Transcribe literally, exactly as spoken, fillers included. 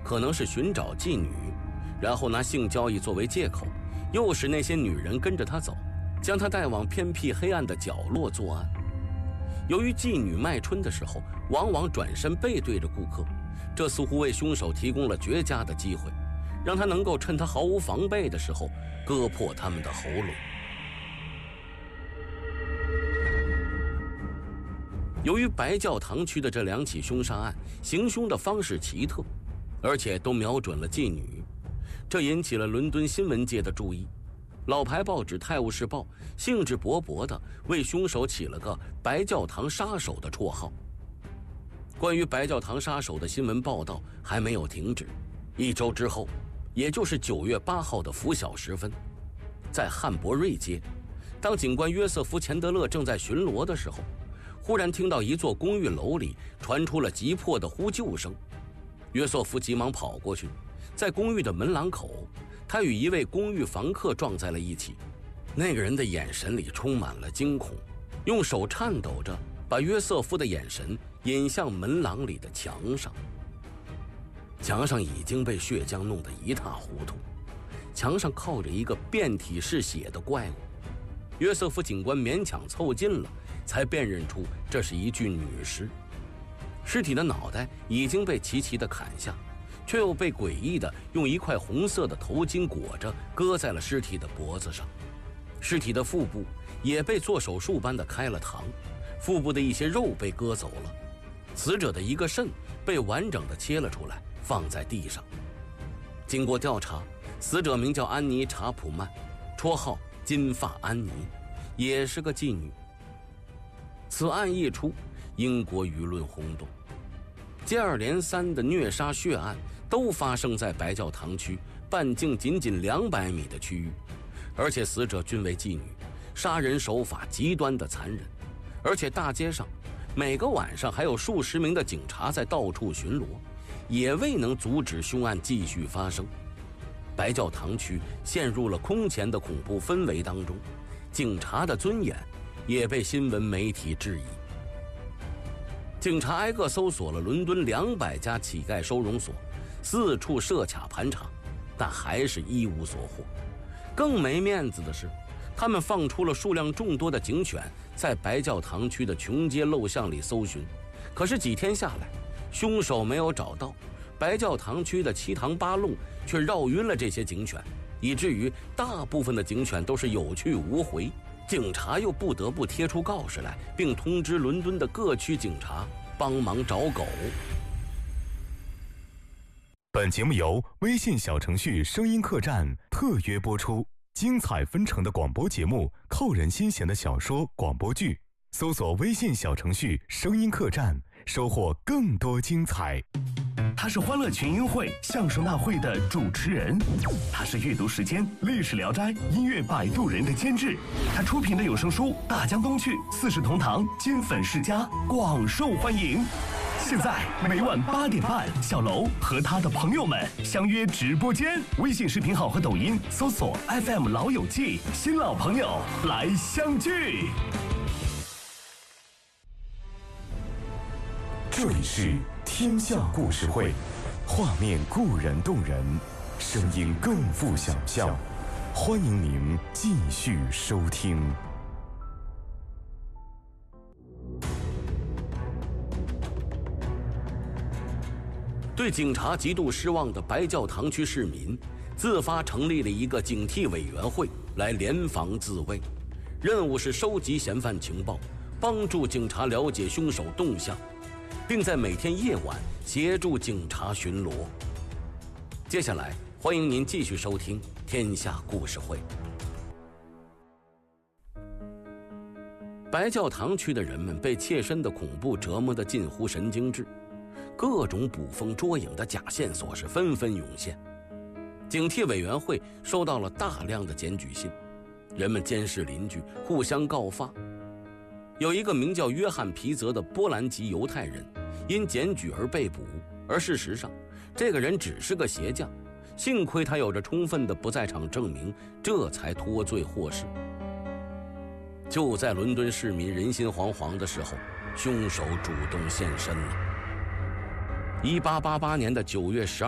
可能是寻找妓女，然后拿性交易作为借口，诱使那些女人跟着他走，将他带往偏僻黑暗的角落作案。由于妓女卖春的时候往往转身背对着顾客，这似乎为凶手提供了绝佳的机会，让他能够趁他毫无防备的时候割破他们的喉咙。由于白教堂区的这两起凶杀案行凶的方式奇特，而且都瞄准了妓女，这引起了伦敦新闻界的注意。老牌报纸《泰晤士报》兴致勃勃地为凶手起了个“白教堂杀手”的绰号。关于白教堂杀手的新闻报道还没有停止。一周之后，也就是九月八号的拂晓时分，在汉伯瑞街，当警官约瑟夫·钱德勒正在巡逻的时候，忽然听到一座公寓楼里传出了急迫的呼救声。约瑟夫急忙跑过去，在公寓的门廊口，他与一位公寓房客撞在了一起。那个人的眼神里充满了惊恐，用手颤抖着把约瑟夫的眼神引向门廊里的墙上。墙上已经被血浆弄得一塌糊涂，墙上靠着一个遍体是血的怪物。约瑟夫警官勉强凑近了，才辨认出这是一具女尸。尸体的脑袋已经被齐齐地砍下，却又被诡异地用一块红色的头巾裹着，搁在了尸体的脖子上。尸体的腹部也被做手术般的开了膛，腹部的一些肉被割走了，死者的一个肾被完整地切了出来，放在地上。经过调查，死者名叫安妮·查普曼，绰号金发安妮，也是个妓女。此案一出，英国舆论轰动，接二连三的虐杀血案都发生在白教堂区半径仅仅两百米的区域，而且死者均为妓女，杀人手法极端的残忍，而且大街上每个晚上还有数十名的警察在到处巡逻，也未能阻止凶案继续发生。白教堂区陷入了空前的恐怖氛围当中，警察的尊严也被新闻媒体质疑。警察挨个搜索了伦敦两百家乞丐收容所，四处设卡盘查，但还是一无所获。更没面子的是，他们放出了数量众多的警犬，在白教堂区的穷街陋巷里搜寻，可是几天下来，凶手没有找到，白教堂区的七堂八弄却绕晕了这些警犬，以至于大部分的警犬都是有去无回。警察又不得不贴出告示来，并通知伦敦的各区警察帮忙找狗。 本节目由微信小程序声音客栈特约播出，精彩纷呈的广播节目，扣人心弦的小说广播剧，搜索微信小程序声音客栈，收获更多精彩。 他是欢乐群英会相声大会的主持人，他是阅读时间历史聊斋音乐摆渡人的监制，他出品的有声书《大江东去》四世同堂金粉世家广受欢迎。现在每晚八点半，小楼和他的朋友们相约直播间，微信视频号和抖音搜索 F M 老友记，新老朋友来相聚。 这里是天下故事会，画面固然动人，声音更富想象。欢迎您继续收听。 对警察极度失望的白教堂区市民自发成立了一个警惕委员会来联防自卫，任务是收集嫌犯情报，帮助警察了解凶手动向，并在每天夜晚协助警察巡逻。接下来，欢迎您继续收听《天下故事会》。白教堂区的人们被切身的恐怖折磨得近乎神经质，各种捕风捉影的假线索是纷纷涌现。警惕委员会收到了大量的检举信，人们监视邻居，互相告发。有一个名叫约翰·皮泽的波兰籍犹太人因检举而被捕，而事实上这个人只是个鞋匠，幸亏他有着充分的不在场证明，这才脱罪获释。就在伦敦市民人心惶惶的时候，凶手主动现身了。一八八八年的九月十二